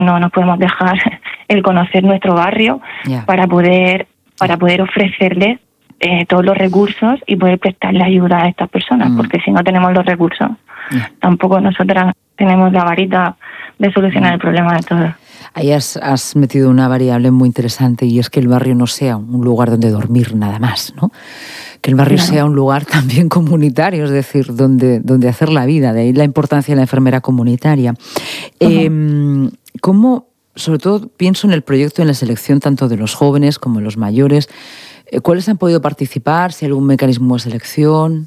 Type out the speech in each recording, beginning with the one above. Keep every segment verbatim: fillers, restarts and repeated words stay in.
no nos podemos dejar el conocer nuestro barrio yeah. para poder para poder ofrecerles eh, todos los recursos y poder prestarle ayuda a estas personas, mm. porque si no tenemos los recursos, yeah. tampoco nosotras tenemos la varita de solucionar mm. el problema de todos. Ahí has, has metido una variable muy interesante, y es que el barrio no sea un lugar donde dormir nada más, ¿no? Que el barrio claro. sea un lugar también comunitario, es decir, donde, donde hacer la vida. De ahí la importancia de la enfermera comunitaria. Uh-huh. Eh, ¿Cómo, sobre todo pienso en el proyecto, en la selección tanto de los jóvenes como de los mayores, eh, ¿cuáles han podido participar? ¿Si hay algún mecanismo de selección?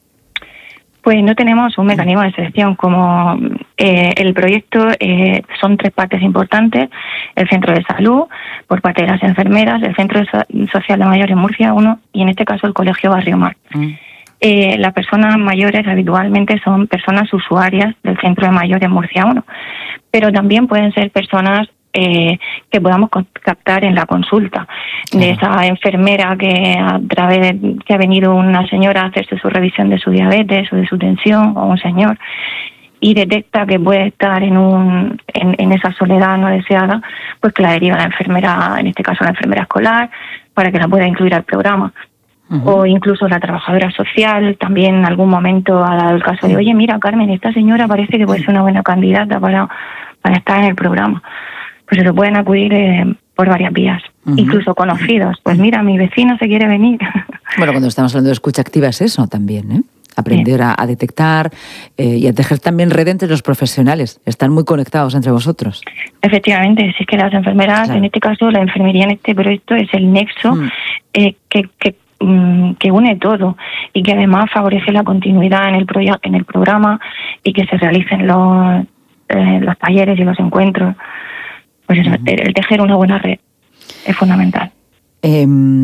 Pues no tenemos un mecanismo de selección. Como eh, el proyecto eh, son tres partes importantes: el centro de salud, por parte de las enfermeras, el centro social de mayores Murcia uno y en este caso el colegio Barrio Mar. Mm. Eh, las personas mayores habitualmente son personas usuarias del centro de mayores Murcia uno, pero también pueden ser personas Eh, que podamos captar en la consulta, claro. de esa enfermera que a través de, que ha venido una señora a hacerse su revisión de su diabetes o de su tensión, o un señor, y detecta que puede estar en un en, en esa soledad no deseada, pues que la deriva a la enfermera, en este caso la enfermera escolar, para que la pueda incluir al programa. Uh-huh. O incluso la trabajadora social también en algún momento ha dado el caso de, oye, mira, Carmen, esta señora parece que puede ser una buena candidata para, para estar en el programa. Pues se lo pueden acudir eh, por varias vías, uh-huh. incluso conocidos. Pues mira, mi vecino se quiere venir. Bueno, cuando estamos hablando de escucha activa es eso también, ¿eh? Aprender a, a detectar eh, y a tejer también red entre los profesionales. Están muy conectados entre vosotros. Efectivamente, si es que las enfermeras, claro. en este caso la enfermería en este proyecto es el nexo mm. eh, que, que, mm, que une todo y que además favorece la continuidad en el, proye- en el programa y que se realicen los, eh, los talleres y los encuentros. Pues eso, uh-huh. el tejer una buena red es fundamental. Eh,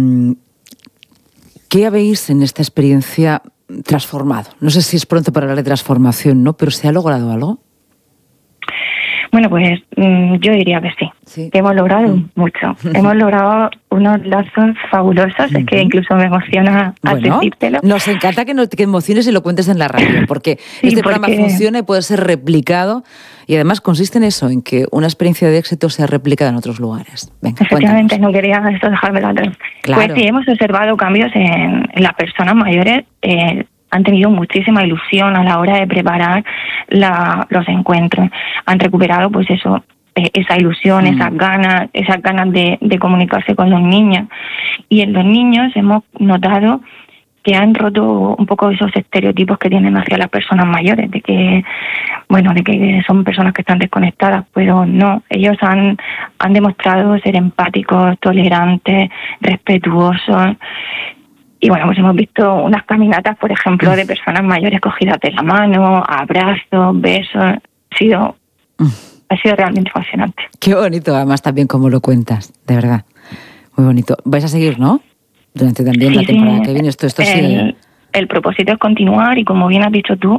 ¿Qué habéis en esta experiencia transformado? No sé si es pronto para hablar de transformación, ¿no? Pero ¿se ha logrado algo? Bueno, pues yo diría que sí, sí. que hemos logrado uh-huh. mucho. Hemos logrado unos lazos fabulosos, uh-huh. es que incluso me emociona bueno, advertírtelo. Nos encanta que, nos, que emociones y lo cuentes en la radio, porque sí, este porque... programa funciona y puede ser replicado. Y además consiste en eso, en que una experiencia de éxito sea replicada en otros lugares. Venga, efectivamente, cuéntanos. No quería esto dejármelo atrás. Claro. Pues sí, hemos observado cambios en, en las personas mayores. Eh, han tenido muchísima ilusión a la hora de preparar la, los encuentros. Han recuperado, pues eso, eh, esa ilusión, mm. esas ganas, esas ganas de, de comunicarse con los niños. Y en los niños hemos notado que han roto un poco esos estereotipos que tienen hacia las personas mayores, de que, bueno, de que son personas que están desconectadas, pero no, ellos han, han demostrado ser empáticos, tolerantes, respetuosos. Y bueno, pues hemos visto unas caminatas, por ejemplo, de personas mayores cogidas de la mano, abrazos, besos. Ha sido, ha sido realmente fascinante. Qué bonito, además, también como lo cuentas, de verdad. Muy bonito. ¿Vais a seguir, no? Durante también sí, la temporada sí. que viene. Esto, esto el, sigue. El propósito es continuar y, como bien has dicho tú,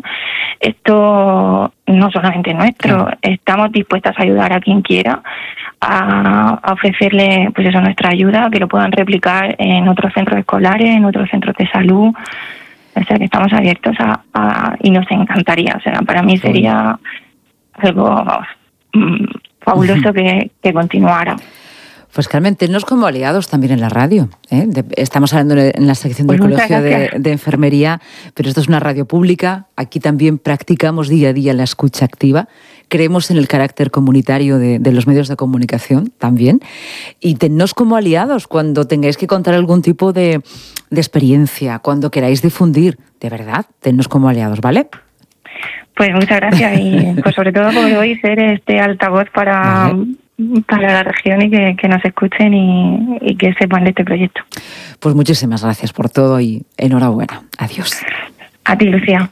esto no solamente es nuestro. Claro. Estamos dispuestas a ayudar a quien quiera, a, a ofrecerle, pues eso, nuestra ayuda, que lo puedan replicar en otros centros escolares, en otros centros de salud. O sea, que estamos abiertos a, a y nos encantaría. O sea, para mí sería algo mm, fabuloso que, que continuara. Pues Carmen, tennos como aliados también en la radio, ¿eh? De, estamos hablando en la sección del pues Colegio de, de Enfermería, pero esto es una radio pública, aquí también practicamos día a día la escucha activa, creemos en el carácter comunitario de, de los medios de comunicación también, y tennos como aliados cuando tengáis que contar algún tipo de, de experiencia, cuando queráis difundir, de verdad, tennos como aliados, ¿vale? Pues muchas gracias y pues sobre todo por hoy ser este altavoz para... Vale. para la región y que, que nos escuchen y, y que sepan de este proyecto. Pues muchísimas gracias por todo y enhorabuena. Adiós. A ti, Lucía.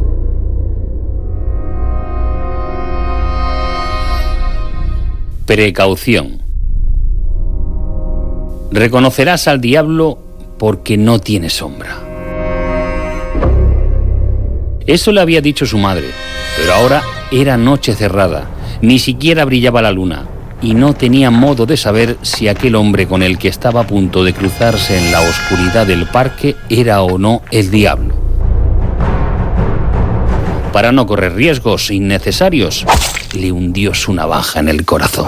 Precaución. Reconocerás al diablo porque no tiene sombra. Eso le había dicho su madre, pero ahora era noche cerrada, ni siquiera brillaba la luna. Y no tenía modo de saber si aquel hombre con el que estaba a punto de cruzarse en la oscuridad del parque era o no el diablo. Para no correr riesgos innecesarios, le hundió su navaja en el corazón.